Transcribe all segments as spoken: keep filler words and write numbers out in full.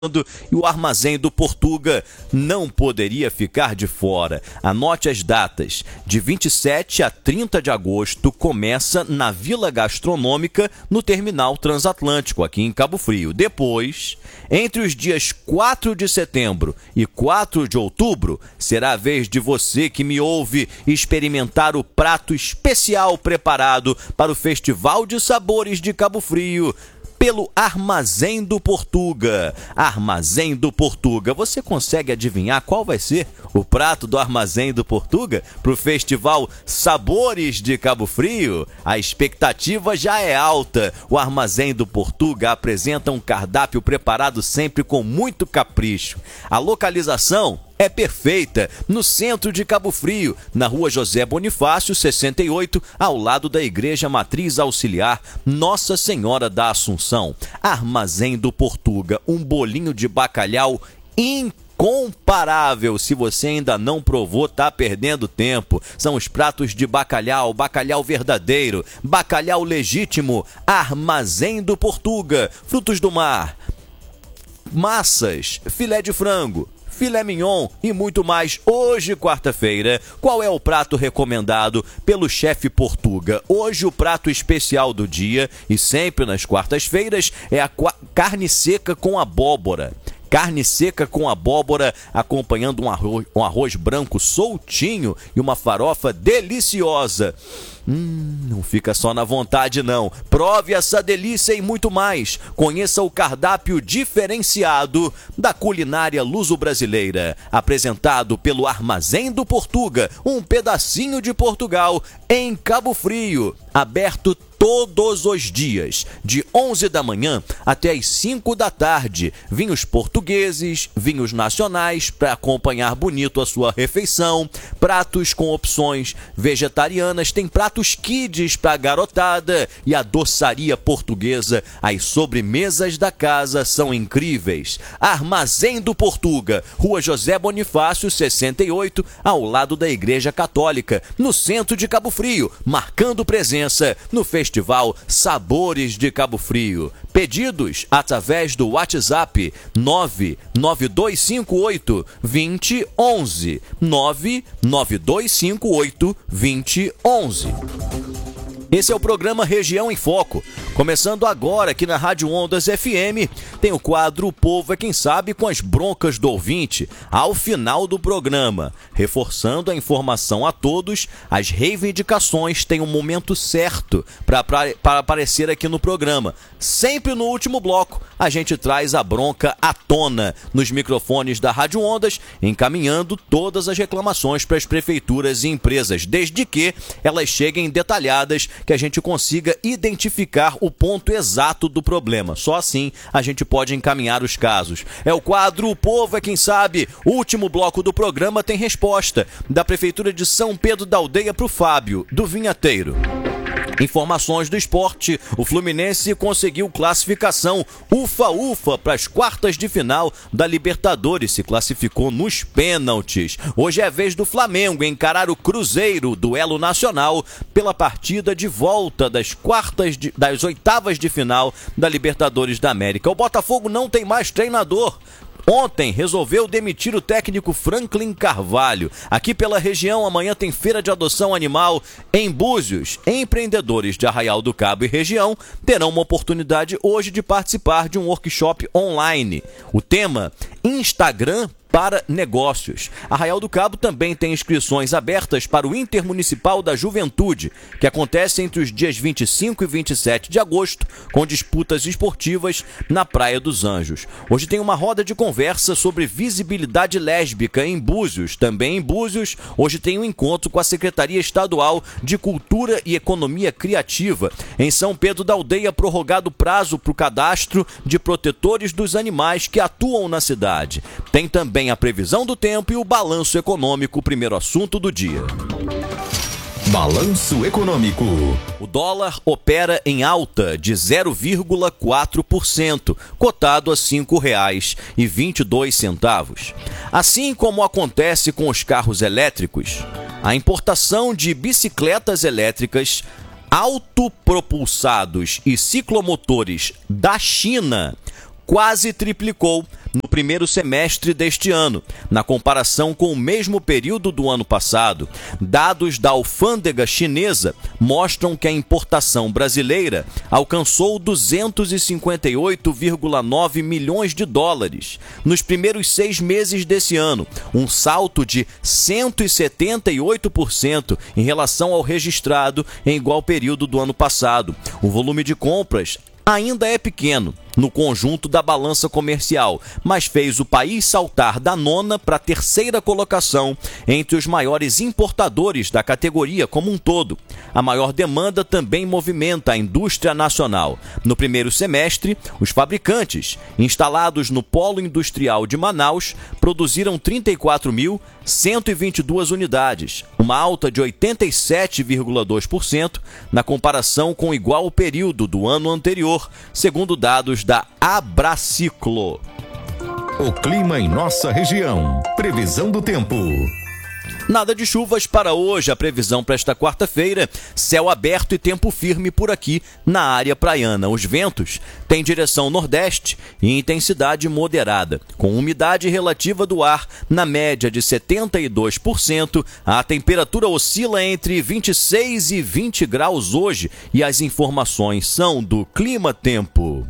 E o Armazém do Portuga não poderia ficar de fora. Anote as datas. De vinte e sete a trinta de agosto começa na Vila Gastronômica, no Terminal Transatlântico, aqui em Cabo Frio. Depois, entre os dias quatro de setembro e quatro de outubro, será a vez de você que me ouve experimentar o prato especial preparado para o Festival de Sabores de Cabo Frio, pelo Armazém do Portuga. Armazém do Portuga. Você consegue adivinhar qual vai ser o prato do Armazém do Portuga para o Festival Sabores de Cabo Frio? A expectativa já é alta. O Armazém do Portuga apresenta um cardápio preparado sempre com muito capricho. A localização é perfeita, no centro de Cabo Frio, na rua José Bonifácio, sessenta e oito, ao lado da Igreja Matriz Auxiliar Nossa Senhora da Assunção. Armazém do Portuga, um bolinho de bacalhau incomparável. Se você ainda não provou, tá perdendo tempo. São os pratos de bacalhau, bacalhau verdadeiro, bacalhau legítimo. Armazém do Portuga, frutos do mar, massas, filé de frango, filé mignon e muito mais. Hoje, quarta-feira, qual é o prato recomendado pelo chefe Portuga? Hoje o prato especial do dia, e sempre nas quartas-feiras, é a carne seca com abóbora. Carne seca com abóbora, acompanhando um arroz, um arroz branco soltinho e uma farofa deliciosa. Hum, não fica só na vontade não. Prove essa delícia e muito mais. Conheça o cardápio diferenciado da culinária luso-brasileira, apresentado pelo Armazém do Portuga, um pedacinho de Portugal, em Cabo Frio. Aberto todos os dias, de onze da manhã até as cinco da tarde. Vinhos portugueses, vinhos nacionais para acompanhar bonito a sua refeição, pratos com opções vegetarianas, tem pratos kids para garotada e a doçaria portuguesa. As sobremesas da casa são incríveis. Armazém do Portuga, rua José Bonifácio, sessenta e oito, ao lado da Igreja Católica, no centro de Cabo Frio, marcando presença no Festival Festival Sabores de Cabo Frio. Pedidos através do WhatsApp nove nove dois cinco oito, dois zero um um, nove nove dois cinco oito, dois zero um um. Esse é o programa Região em Foco. Começando agora aqui na Rádio Ondas F M, tem o quadro O Povo é Quem Sabe, com as broncas do ouvinte, ao final do programa. Reforçando a informação a todos, as reivindicações têm um momento certo para aparecer aqui no programa. Sempre no último bloco, a gente traz a bronca à tona nos microfones da Rádio Ondas, encaminhando todas as reclamações para as prefeituras e empresas, desde que elas cheguem detalhadas, que a gente consiga identificar o ponto exato do problema. Só assim a gente pode encaminhar os casos. É o quadro O Povo é Quem Sabe. O último bloco do programa tem resposta da Prefeitura de São Pedro da Aldeia para o Fábio, do Vinhateiro. Informações do esporte: o Fluminense conseguiu classificação ufa-ufa para as quartas de final da Libertadores, se classificou nos pênaltis. Hoje é a vez do Flamengo encarar o Cruzeiro, duelo nacional, pela partida de volta das quartas de, das oitavas de final da Libertadores da América. O Botafogo não tem mais treinador. Ontem resolveu demitir o técnico Franklin Carvalho. Aqui pela região, amanhã tem feira de adoção animal em Búzios. Empreendedores de Arraial do Cabo e região terão uma oportunidade hoje de participar de um workshop online. O tema: Instagram para negócios. Arraial do Cabo também tem inscrições abertas para o Intermunicipal da Juventude, que acontece entre os dias vinte e cinco e vinte e sete de agosto, com disputas esportivas na Praia dos Anjos. Hoje tem uma roda de conversa sobre visibilidade lésbica em Búzios. Também em Búzios, hoje tem um encontro com a Secretaria Estadual de Cultura e Economia Criativa. Em São Pedro da Aldeia, prorrogado o prazo para o cadastro de protetores dos animais que atuam na cidade. Tem também a previsão do tempo e o balanço econômico, o primeiro assunto do dia. Balanço econômico. O dólar opera em alta de zero vírgula quatro por cento, cotado a cinco reais e vinte e dois centavos. Assim como acontece com os carros elétricos, a importação de bicicletas elétricas, autopropulsados e ciclomotores da China quase triplicou no primeiro semestre deste ano, na comparação com o mesmo período do ano passado. Dados da alfândega chinesa mostram que a importação brasileira alcançou duzentos e cinquenta e oito vírgula nove milhões de dólares nos primeiros seis meses desse ano, um salto de cento e setenta e oito por cento em relação ao registrado em igual período do ano passado. O volume de compras ainda é pequeno no conjunto da balança comercial, mas fez o país saltar da nona para a terceira colocação entre os maiores importadores da categoria como um todo. A maior demanda também movimenta a indústria nacional. No primeiro semestre, os fabricantes instalados no Polo Industrial de Manaus produziram trinta e quatro mil cento e vinte e duas unidades, uma alta de oitenta e sete vírgula dois por cento na comparação com o igual período do ano anterior, segundo dados da Abraciclo. O clima em nossa região. Previsão do tempo. Nada de chuvas para hoje. A previsão para esta quarta-feira: céu aberto e tempo firme por aqui na área praiana. Os ventos têm direção nordeste e intensidade moderada, com umidade relativa do ar na média de setenta e dois por cento. A temperatura oscila entre vinte e seis e vinte graus hoje e as informações são do Clima Tempo.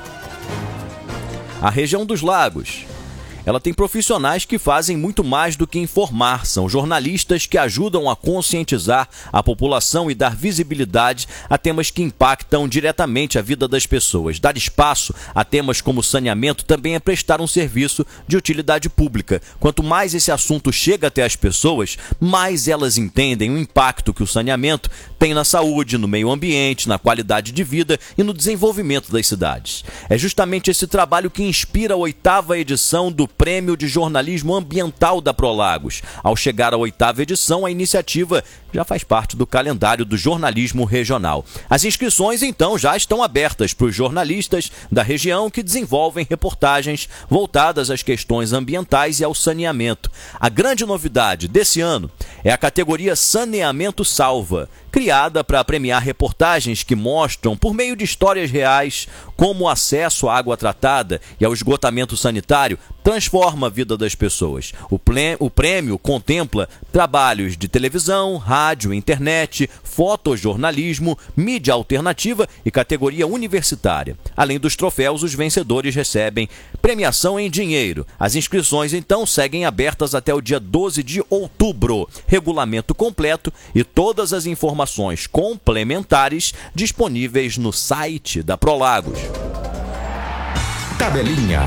A região dos lagos, ela tem profissionais que fazem muito mais do que informar. São jornalistas que ajudam a conscientizar a população e dar visibilidade a temas que impactam diretamente a vida das pessoas. Dar espaço a temas como saneamento também é prestar um serviço de utilidade pública. Quanto mais esse assunto chega até as pessoas, mais elas entendem o impacto que o saneamento tem na saúde, no meio ambiente, na qualidade de vida e no desenvolvimento das cidades. É justamente esse trabalho que inspira a oitava edição do Prêmio de Jornalismo Ambiental da Prolagos. Ao chegar à oitava edição, a iniciativa já faz parte do calendário do jornalismo regional. As inscrições, então, já estão abertas para os jornalistas da região que desenvolvem reportagens voltadas às questões ambientais e ao saneamento. A grande novidade desse ano é a categoria Saneamento Salva, criada para premiar reportagens que mostram, por meio de histórias reais, como o acesso à água tratada e ao esgotamento sanitário transforma a vida das pessoas. O, ple... o prêmio contempla trabalhos de televisão, rádio, internet, fotojornalismo, mídia alternativa e categoria universitária. Além dos troféus, os vencedores recebem premiação em dinheiro. As inscrições, então, seguem abertas até o dia doze de outubro. Regulamento completo e todas as informações complementares disponíveis no site da Prolagos. Tabelinha.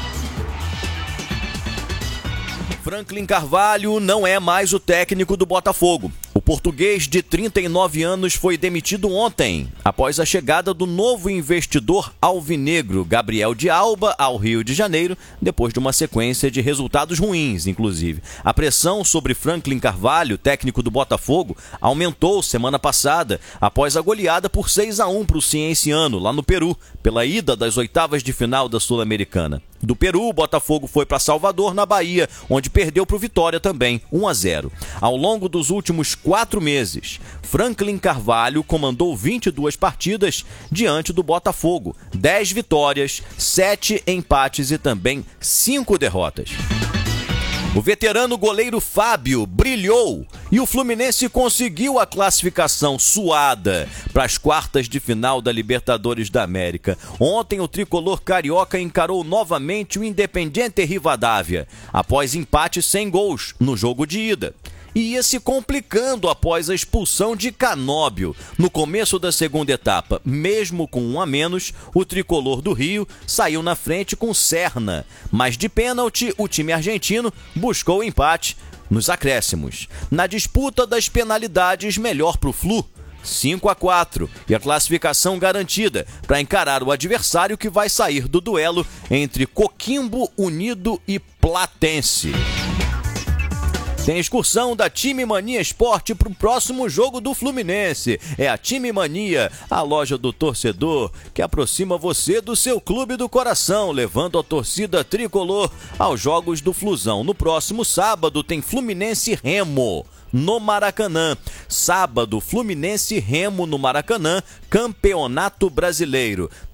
Franklin Carvalho não é mais o técnico do Botafogo. O português de trinta e nove anos foi demitido ontem, após a chegada do novo investidor alvinegro Gabriel de Alba ao Rio de Janeiro, depois de uma sequência de resultados ruins, inclusive. A pressão sobre Franklin Carvalho, técnico do Botafogo, aumentou semana passada, após a goleada por seis a um para o Cienciano, lá no Peru, pela ida das oitavas de final da Sul-Americana. Do Peru, o Botafogo foi para Salvador, na Bahia, onde perdeu para o Vitória também, um a zero. Ao longo dos últimos quatro meses, Franklin Carvalho comandou vinte e duas partidas diante do Botafogo, dez vitórias, sete empates e também cinco derrotas. O veterano goleiro Fábio brilhou e o Fluminense conseguiu a classificação suada para as quartas de final da Libertadores da América. Ontem o tricolor carioca encarou novamente o Independiente Rivadavia, após empate sem gols no jogo de ida. E ia se complicando após a expulsão de Canóbio. No começo da segunda etapa, mesmo com um a menos, o tricolor do Rio saiu na frente com Serna. Mas de pênalti, o time argentino buscou o empate nos acréscimos. Na disputa das penalidades, melhor para o Flu, cinco a quatro, e a classificação garantida para encarar o adversário que vai sair do duelo entre Coquimbo Unido e Platense. Tem excursão da Time Mania Esporte para o próximo jogo do Fluminense. É a Time Mania, a loja do torcedor, que aproxima você do seu clube do coração, levando a torcida tricolor aos jogos do Flusão. No próximo sábado tem Fluminense Remo no Maracanã. Sábado, Fluminense Remo no Maracanã, Campeonato Brasileiro.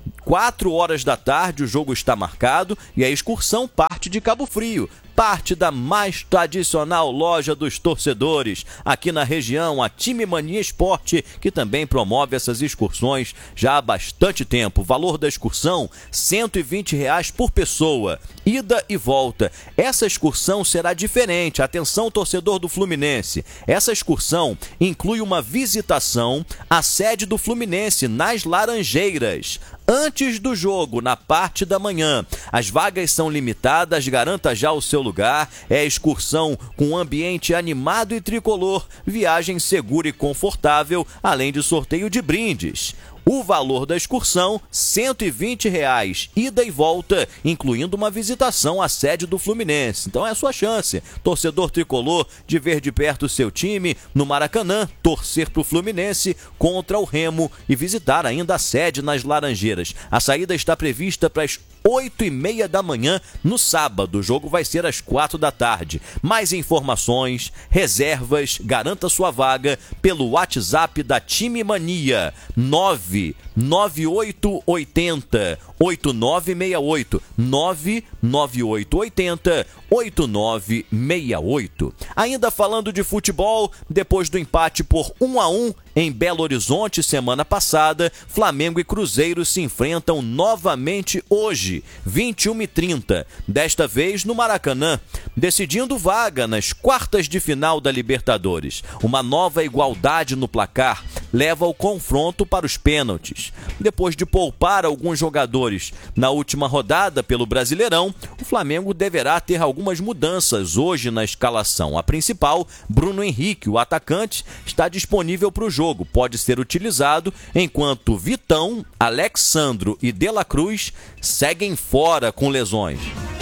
quatro horas da tarde o jogo está marcado e a excursão parte de Cabo Frio. Parte da mais tradicional loja dos torcedores aqui na região, a Time Mania Esporte, que também promove essas excursões já há bastante tempo. O valor da excursão, cento e vinte reais por pessoa, ida e volta. Essa excursão será diferente, atenção torcedor do Fluminense, essa excursão inclui uma visitação à sede do Fluminense nas Laranjeiras, antes do jogo, na parte da manhã. As vagas são limitadas, garanta já o seu lugar. É excursão com ambiente animado e tricolor, viagem segura e confortável, além de sorteio de brindes. O valor da excursão, cento e vinte reais, ida e volta, incluindo uma visitação à sede do Fluminense. Então é a sua chance, torcedor tricolor, de ver de perto o seu time no Maracanã, torcer para o Fluminense contra o Remo e visitar ainda a sede nas Laranjeiras. A saída está prevista para as oito e meia da manhã no sábado. O jogo vai ser às quatro da tarde. Mais informações, reservas, garanta sua vaga pelo WhatsApp da Time Mania, nove nove oito oito zero oito nove seis oito, nove nove oito oito zero oito nove seis oito. Ainda falando de futebol, depois do empate por um a um em Belo Horizonte semana passada, Flamengo e Cruzeiro se enfrentam novamente hoje, vinte e uma e trinta, desta vez no Maracanã, decidindo vaga nas quartas de final da Libertadores. Uma nova igualdade no placar leva o confronto para os pênaltis. Depois de poupar alguns jogadores na última rodada pelo Brasileirão, o Flamengo deverá ter algumas mudanças hoje na escalação. A principal, Bruno Henrique, o atacante, está disponível para o jogo, pode ser utilizado, enquanto Vitão, Alexandro e De La Cruz seguem fora com lesões.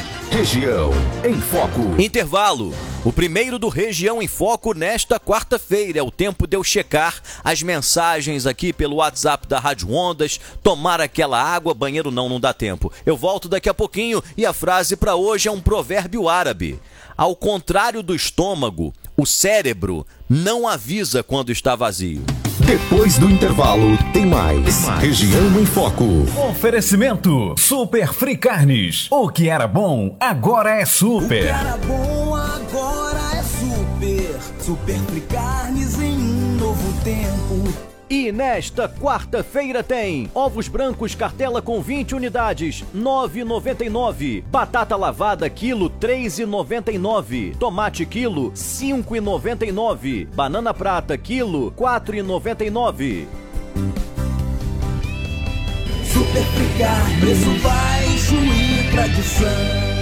Região em Foco. Intervalo. O primeiro do Região em Foco nesta quarta-feira. É o tempo de eu checar as mensagens aqui pelo WhatsApp da Rádio Ondas, tomar aquela água, banheiro não, não dá tempo. Eu volto daqui a pouquinho e a frase para hoje é um provérbio árabe. Ao contrário do estômago, o cérebro não avisa quando está vazio. Depois do intervalo, tem mais. Tem mais. Região em Foco. Oferecimento Super Free Carnes. O que era bom, agora é super. O que era bom, agora é super. Super Free Carnes em um novo tempo. E nesta quarta-feira tem ovos brancos cartela com vinte unidades, nove reais e noventa e nove centavos. Batata lavada quilo, três reais e noventa e nove centavos. Tomate quilo, cinco reais e noventa e nove centavos. Banana prata quilo, quatro reais e noventa e nove centavos. Super Free, preço baixo e tradição.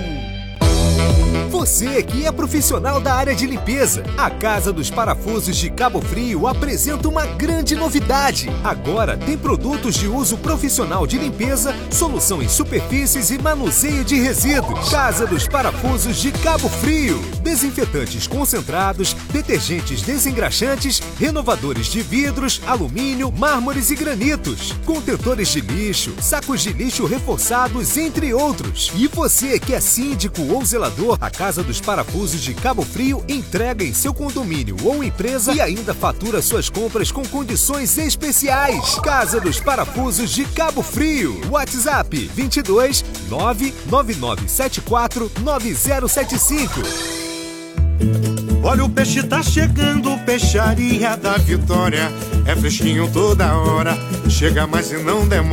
Você que é profissional da área de limpeza, a Casa dos Parafusos de Cabo Frio apresenta uma grande novidade. Agora tem produtos de uso profissional de limpeza, solução em superfícies e manuseio de resíduos. Casa dos Parafusos de Cabo Frio. Desinfetantes concentrados, detergentes desengraxantes, renovadores de vidros, alumínio, mármores e granitos, contentores de lixo, sacos de lixo reforçados, entre outros. E você que é síndico ou zelador, a Casa dos Parafusos de Cabo Frio entrega em seu condomínio ou empresa e ainda fatura suas compras com condições especiais. Casa dos Parafusos de Cabo Frio. WhatsApp vinte e dois, nove nove nove sete quatro, nove zero sete cinco. Olha, o peixe tá chegando, Peixaria da Vitória. É fresquinho toda hora, chega mais e não demora.